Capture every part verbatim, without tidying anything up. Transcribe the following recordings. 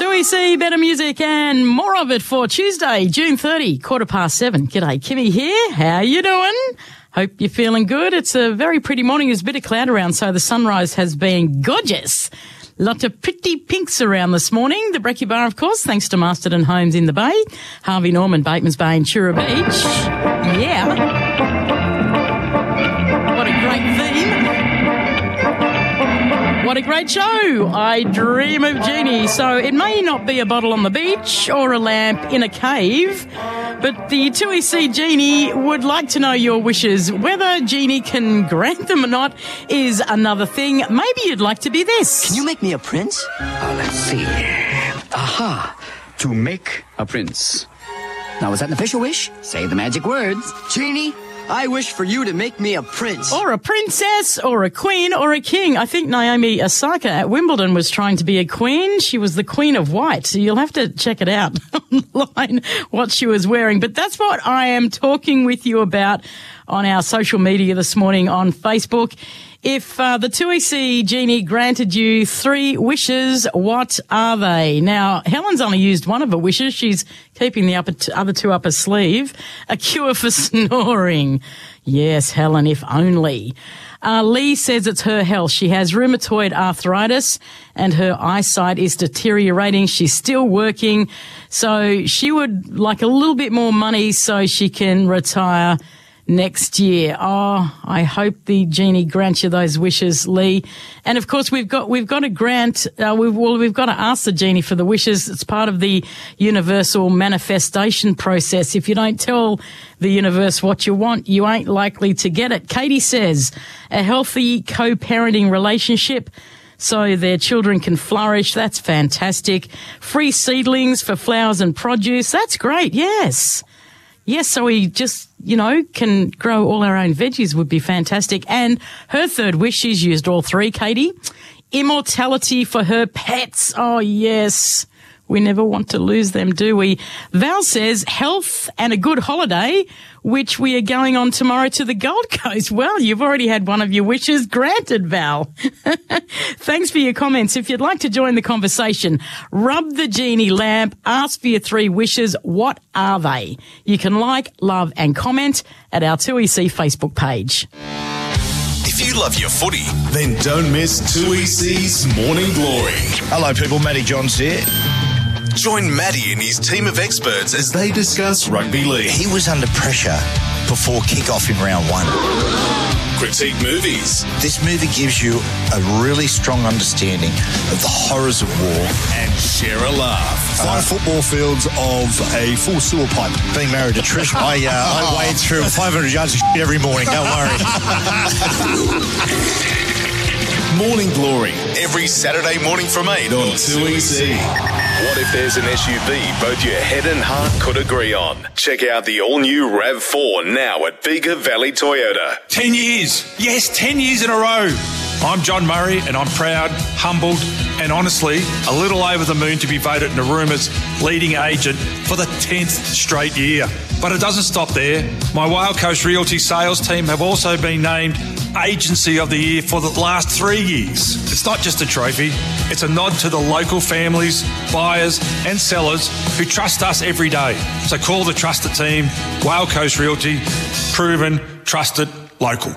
two E C, better music and more of it for Tuesday, June thirtieth, quarter past seven. G'day, Kimmy here. How you doing? Hope you're feeling good. It's a very pretty morning. There's a bit of cloud around, so the sunrise has been gorgeous. Lot of pretty pinks around this morning. The Breckie Bar, of course, thanks to Masterton Homes in the Bay. Harvey Norman, Bateman's Bay and Chura Beach. Yeah. What a great theme. What a great show. I dream of Jeannie. So it may not be a bottle on the beach or a lamp in a cave, but the two E C Jeannie would like to know your wishes. Whether Jeannie can grant them or not is another thing. Maybe you'd like to be this. Can you make me a prince? Uh, let's see. Aha. To make a prince. Now, is that an official wish? Say the magic words. Jeannie, I wish for you to make me a prince. Or a princess, or a queen, or a king. I think Naomi Osaka at Wimbledon was trying to be a queen. She was the Queen of White. So you'll have to check it out online, what she was wearing. But that's what I am talking with you about on our social media this morning on Facebook. If uh, the two E C Jeannie granted you three wishes, what are they? Now, Helen's only used one of her wishes. She's keeping the upper t- other two up her sleeve. A cure for snoring. Yes, Helen, if only. Uh, Lee says it's her health. She has rheumatoid arthritis and her eyesight is deteriorating. She's still working. So she would like a little bit more money so she can retire next year. Oh, I hope the Jeannie grants you those wishes, Lee. And of course, we've got we've got to grant. Uh, we've well, we've got to ask the Jeannie for the wishes. It's part of the universal manifestation process. If you don't tell the universe what you want, you ain't likely to get it. Katie says a healthy co-parenting relationship, so their children can flourish. That's fantastic. Free seedlings for flowers and produce. That's great. Yes. Yes, so we just, you know, can grow all our own veggies would be fantastic. And her third wish, she's used all three, Katie. Immortality for her pets. Oh, yes. We never want to lose them, do we? Val says health and a good holiday, which we are going on tomorrow to the Gold Coast. Well, you've already had one of your wishes granted, Val. Thanks for your comments. If you'd like to join the conversation, rub the Jeannie lamp, ask for your three wishes. What are they? You can like, love and comment at our two E C Facebook page. If you love your footy, then don't miss two E C's Morning Glory. Hello, people. Matty Johns here. Join Matty and his team of experts as they discuss rugby league. He was under pressure before kick-off in round one. Critique movies. This movie gives you a really strong understanding of the horrors of war. And share a laugh. Five football fields of a full sewer pipe. Being married to Trish, I, uh, I wade through five hundred yards of shit every morning. Don't worry. Morning Glory. Every Saturday morning from eight on two E C. What if there's an S U V both your head and heart could agree on? Check out the all-new RAV four now at Bega Valley Toyota. Ten years. Yes, ten years in a row. I'm John Murray and I'm proud, humbled and honestly a little over the moon to be voted Naruma's leading agent for the tenth straight year. But it doesn't stop there. My Wild Coast Realty sales team have also been named Agency of the Year for the last three years. It's not just a trophy, it's a nod to the local families, buyers and sellers who trust us every day. So call the trusted team, Wild Coast Realty, proven, trusted, local.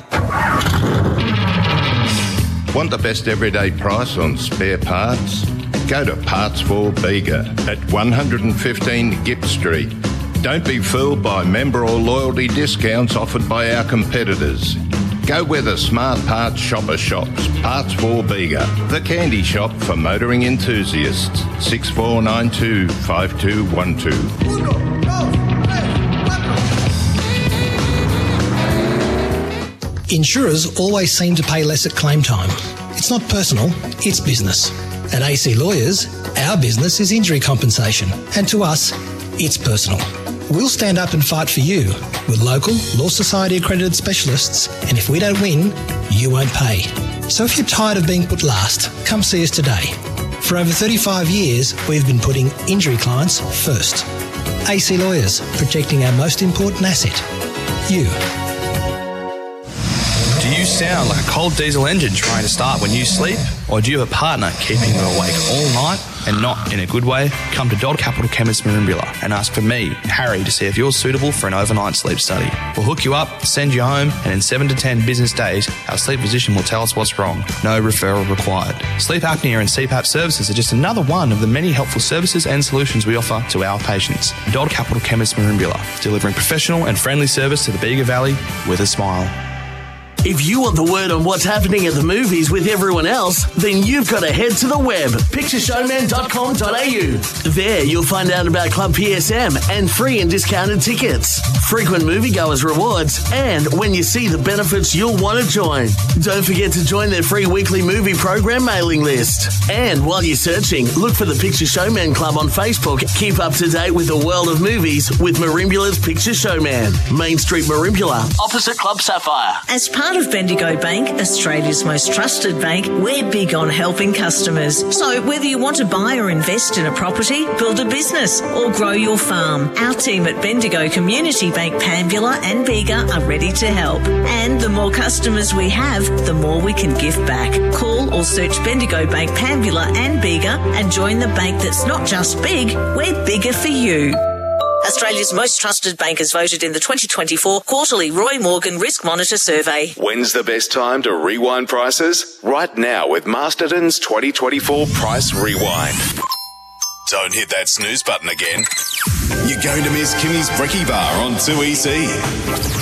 Want the best everyday price on spare parts? Go to Parts for Bega at one fifteen Gipp Street. Don't be fooled by member or loyalty discounts offered by our competitors. Go where the smart parts shopper shops. Parts for Bega, the candy shop for motoring enthusiasts. six four nine two, five two one two. Insurers always seem to pay less at claim time. It's not personal, it's business. At A C Lawyers, our business is injury compensation, and to us, it's personal. We'll stand up and fight for you with local Law Society accredited specialists, and if we don't win, you won't pay. So if you're tired of being put last, come see us today. For over thirty-five years, we've been putting injury clients first. A C Lawyers, protecting our most important asset, you. Do you sound like a cold diesel engine trying to start when you sleep? Or do you have a partner keeping you awake all night and not in a good way, come to Dodd Capital Chemist Merimbula and ask for me, Harry, to see if you're suitable for an overnight sleep study. We'll hook you up, send you home, and in seven to ten business days, our sleep physician will tell us what's wrong. No referral required. Sleep apnea and C PAP services are just another one of the many helpful services and solutions we offer to our patients. Dodd Capital Chemist Merimbula, delivering professional and friendly service to the Bega Valley with a smile. If you want the word on what's happening at the movies with everyone else, then you've got to head to the web, picture showman dot com dot a u. There you'll find out about Club P S M and free and discounted tickets, frequent moviegoers rewards, and when you see the benefits you'll want to join. Don't forget to join their free weekly movie program mailing list. And while you're searching, look for the Picture Showman Club on Facebook. Keep up to date with the world of movies with Merimbula's Picture Showman. Main Street Merimbula, opposite Club Sapphire. As part of Bendigo Bank, Australia's most trusted bank, we're big on helping customers. So whether you want to buy or invest in a property, build a business or grow your farm, our team at Bendigo Community Bank Pambula and Bega are ready to help. And the more customers we have, the more we can give back. Call or search Bendigo Bank Pambula and Bega and join the bank that's not just big, we're bigger for you. Australia's most trusted bank is voted in the twenty twenty-four quarterly Roy Morgan Risk Monitor Survey. When's the best time to rewind prices? Right now with Masterton's twenty twenty-four Price Rewind. Don't hit that snooze button again. You're going to miss Kimmy's Brekkie Bar on two E C.